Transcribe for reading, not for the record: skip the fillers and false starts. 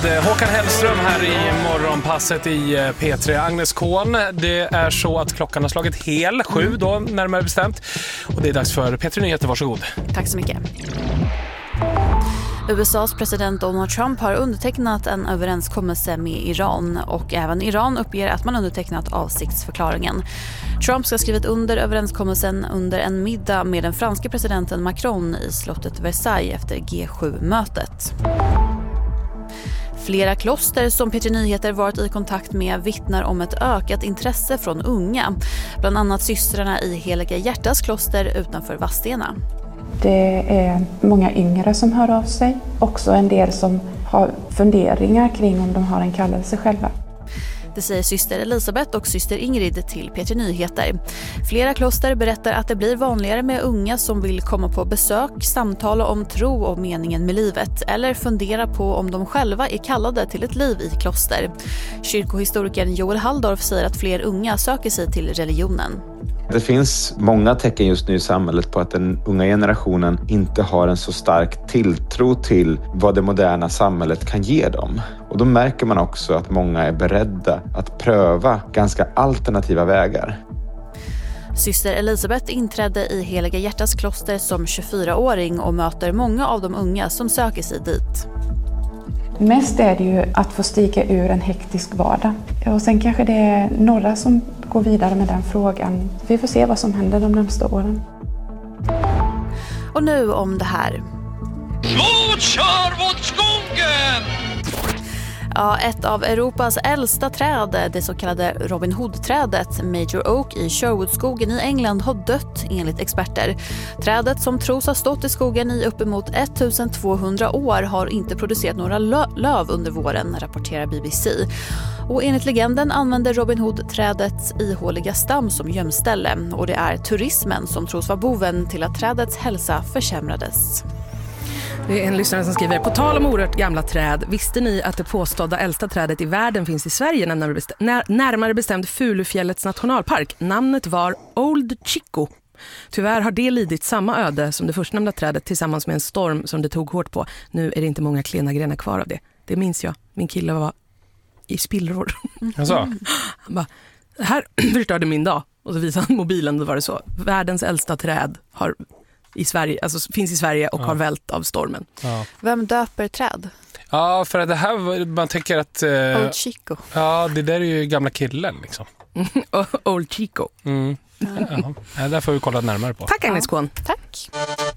med Håkan Hellström här i morgonpasset i P3. Agnes Kohn, det är så att klockan har slagit 7 då, närmare bestämt. Och det är dags för P3 Nyheter, varsågod. Tack så mycket. USAs president Donald Trump har undertecknat en överenskommelse med Iran och även Iran uppger att man undertecknat avsiktsförklaringen. Trump ska ha skrivit under överenskommelsen under en middag med den franska presidenten Macron i slottet Versailles efter G7-mötet. Flera kloster som P3 Nyheter varit i kontakt med vittnar om ett ökat intresse från unga. Bland annat systrarna i Heliga Hjärtas kloster utanför Vadstena. Det är många yngre som hör av sig. Också en del som har funderingar kring om de har en kallelse själva. Det säger syster Elisabeth och syster Ingrid till P3 Nyheter. Flera kloster berättar att det blir vanligare med unga som vill komma på besök, samtala om tro och meningen med livet eller fundera på om de själva är kallade till ett liv i kloster. Kyrkohistorikern Joel Halldorf säger att fler unga söker sig till religionen. Det finns många tecken just nu i samhället på att den unga generationen inte har en så stark tilltro till vad det moderna samhället kan ge dem. Och då märker man också att många är beredda att pröva ganska alternativa vägar. Syster Elisabeth inträdde i Heliga Hjärtas kloster som 24-åring och möter många av de unga som söker sig dit. Mest är det ju att få stiga ur en hektisk vardag. Och sen kanske det är några som går vidare med den frågan. Vi får se vad som händer de närmaste åren. Och nu om det här. Kör mot skogen! Ja, ett av Europas äldsta träd, det så kallade Robin Hood-trädet Major Oak i Sherwoodskogen i England har dött enligt experter. Trädet som tros ha stått i skogen i uppemot 1200 år har inte producerat några löv under våren, rapporterar BBC. Och enligt legenden använder Robin Hood-trädets ihåliga stam som gömställe och det är turismen som tros vara boven till att trädets hälsa försämrades. Det är en lyssnare som skriver: på tal om orört gamla träd, visste ni att det påstådda äldsta trädet i världen finns i Sverige, närmare bestämt Fulufjällets nationalpark. Namnet var Old Chico. Tyvärr har det lidit samma öde som det förstnämnda trädet tillsammans med en storm som det tog hårt på. Nu är det inte många klena grenar kvar av det. Det minns jag. Min kille var i spillror. Alltså. Han bara, det här förstörde min dag. Och så visade han mobilen, då var det så. Världens äldsta träd har i Sverige, alltså finns i Sverige och har vält av stormen. Ja. Vem döper träd? Ja, för det här, man tänker att... Old Chico. Ja, det där är ju gamla killen liksom. Old Chico. Ja, där får vi kolla närmare på. Tack Agnes Kohn. Tack.